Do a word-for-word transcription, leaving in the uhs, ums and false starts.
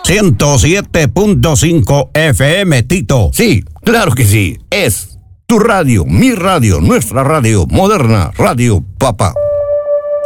ciento siete punto cinco F M, Tito. Sí, claro que sí. Es tu radio, mi radio, nuestra radio, moderna radio, papá.